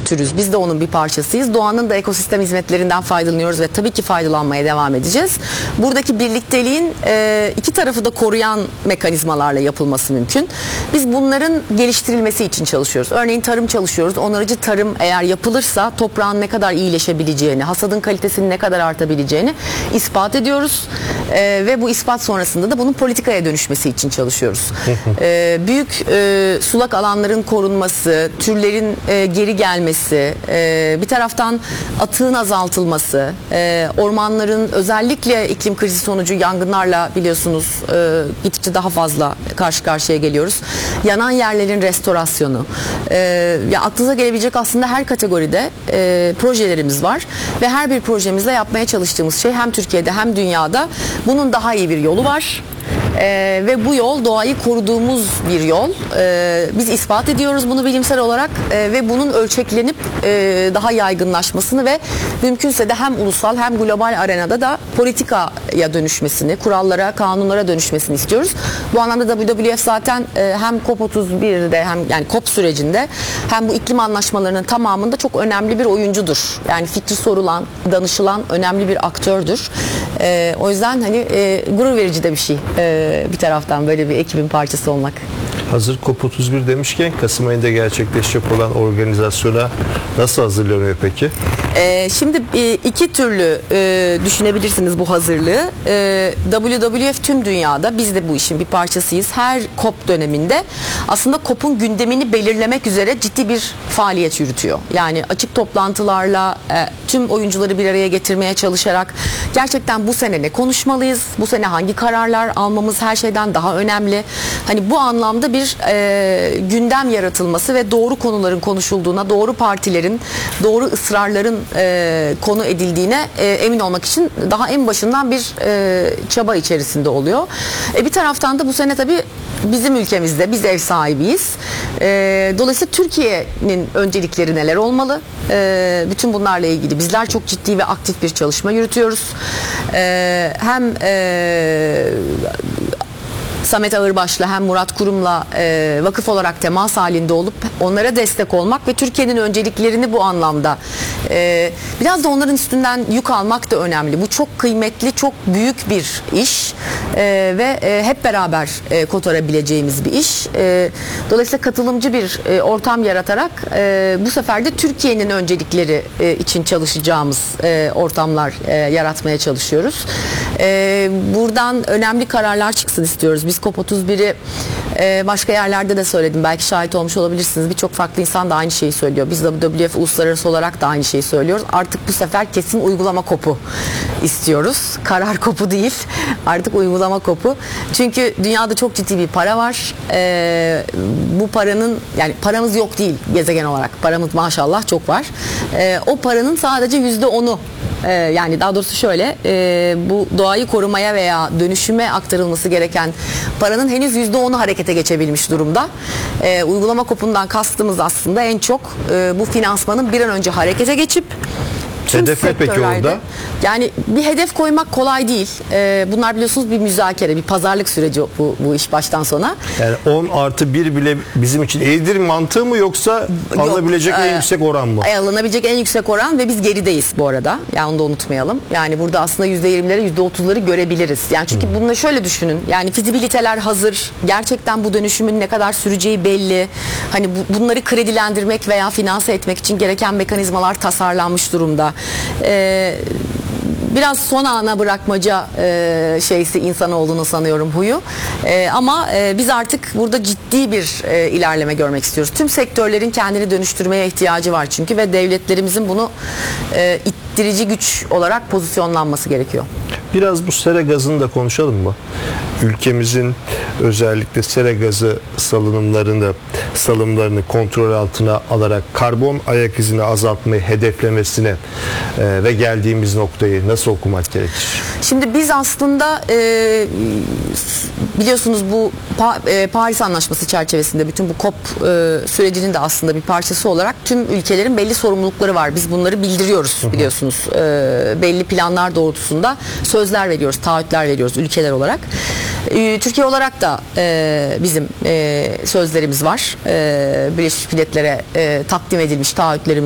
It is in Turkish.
türüz. Biz de onun bir parçasıyız. Doğanın da ekosistem hizmetlerinden faydalanıyoruz ve tabii ki faydalanmaya devam edeceğiz. Buradaki birlikteliğin iki tarafı da koruyan mekanizmalarla yapılması mümkün. Biz bunların geliştirilmesi için çalışıyoruz. Örneğin tarım çalışıyoruz. Onarıcı tarım eğer yapılırsa toprağın ne kadar iyileşebileceğini, hasadın kalitesinin ne kadar artabileceğini ispat ediyoruz. Ve bu ispat sonrasında da bunun politikaya dönüşmesi için çalışıyoruz. Büyük sulak alanların korunması, türlerin geri gelmesi, bir taraftan atığın azaltılması, ormanların özellikle iklim krizi sonucu yangınlarla biliyorsunuz gittikçe daha fazla karşı karşıya geliyoruz. Yanan yerlerin restorasyonu. Ya aklınıza gelebilecek aslında her kategoride projelerimiz var ve her bir projemizde yapmaya çalıştığımız şey hem Türkiye'de hem dünyada bunun daha iyi bir yolu var. Ve bu yol doğayı koruduğumuz bir yol. Biz ispat ediyoruz bunu bilimsel olarak ve bunun ölçeklenip daha yaygınlaşmasını ve mümkünse de hem ulusal hem global arenada da politikaya dönüşmesini, kurallara, kanunlara dönüşmesini istiyoruz. Bu anlamda WWF zaten hem COP31'de hem yani COP sürecinde hem bu iklim anlaşmalarının tamamında çok önemli bir oyuncudur. Yani fikri sorulan, danışılan önemli bir aktördür. O yüzden hani gurur verici de bir şey. Bir taraftan böyle bir ekibin parçası olmak. Hazır COP31 demişken Kasım ayında gerçekleşecek olan organizasyona nasıl hazırlanıyor peki? Şimdi iki türlü düşünebilirsiniz bu hazırlığı. WWF tüm dünyada, biz de bu işin bir parçasıyız. Her COP döneminde aslında COP'un gündemini belirlemek üzere ciddi bir faaliyet yürütüyor. Yani açık toplantılarla tüm oyuncuları bir araya getirmeye çalışarak gerçekten bu sene ne konuşmalıyız, bu sene hangi kararlar almamız her şeyden daha önemli. Hani bu anlamda bir gündem yaratılması ve doğru konuların konuşulduğuna, doğru partilerin, doğru ısrarların konu edildiğine emin olmak için daha en başından bir çaba içerisinde oluyor. Bir taraftan da bu sene tabii bizim ülkemizde biz ev sahibiyiz. Dolayısıyla Türkiye'nin öncelikleri neler olmalı? Bütün bunlarla ilgili bizler çok ciddi ve aktif bir çalışma yürütüyoruz. Hem Samet Ağırbaş'la hem Murat Kurum'la vakıf olarak temas halinde olup onlara destek olmak ve Türkiye'nin önceliklerini bu anlamda biraz da onların üstünden yük almak da önemli. Bu çok kıymetli, çok büyük bir iş ve hep beraber kotarabileceğimiz bir iş. Dolayısıyla katılımcı bir ortam yaratarak bu sefer de Türkiye'nin öncelikleri için çalışacağımız ortamlar yaratmaya çalışıyoruz. Buradan önemli kararlar çıksın istiyoruz. Biz COP31'i başka yerlerde de söyledim. Belki şahit olmuş olabilirsiniz. Birçok farklı insan da aynı şeyi söylüyor. Biz WWF uluslararası olarak da aynı şeyi söylüyoruz. Artık bu sefer kesin uygulama COP'u istiyoruz. Karar COP'u değil. Artık uygulama COP'u. Çünkü dünyada çok ciddi bir para var. Bu paranın, yani paramız yok değil gezegen olarak. Paramız maşallah çok var. O paranın sadece %10'u, yani daha doğrusu şöyle, bu doğayı korumaya veya dönüşüme aktarılması gereken paranın henüz %10'u harekete geçebilmiş durumda. Uygulama COP'undan kastımız aslında en çok bu finansmanın bir an önce harekete geçip hedef ne peki orada? Yani bir hedef koymak kolay değil. Bunlar biliyorsunuz bir müzakere, bir pazarlık süreci bu iş baştan sona. Yani 10+1 bile bizim için iyidir mantığı mı, yoksa alınabilecek en yüksek oran mı? Alınabilecek en yüksek oran ve biz gerideyiz bu arada. Yani onu da unutmayalım. Yani burada aslında %20'leri %30'ları görebiliriz. Yani çünkü bunu şöyle düşünün. Yani fizibiliteler hazır. Gerçekten bu dönüşümün ne kadar süreceği belli. Hani bunları kredilendirmek veya finanse etmek için gereken mekanizmalar tasarlanmış durumda. Biraz son ana bırakmaca şeysi insanoğlunun sanıyorum huyu. Ama biz artık burada ciddi bir ilerleme görmek istiyoruz. Tüm sektörlerin kendini dönüştürmeye ihtiyacı var çünkü ve devletlerimizin bunu ittirici güç olarak pozisyonlanması gerekiyor. Biraz bu sera gazını da konuşalım mı? Ülkemizin özellikle sera gazı salımlarını kontrol altına alarak karbon ayak izini azaltmayı hedeflemesine ve geldiğimiz noktayı nasıl okumak gerekir? Şimdi biz aslında biliyorsunuz bu Paris Anlaşması çerçevesinde bütün bu COP sürecinin de aslında bir parçası olarak tüm ülkelerin belli sorumlulukları var. Biz bunları bildiriyoruz biliyorsunuz. Belli planlar doğrultusunda sözler veriyoruz, taahhütler veriyoruz ülkeler olarak. Türkiye olarak da bizim sözlerimiz var. Birleşmiş Milletler'e takdim edilmiş taahhütlerimiz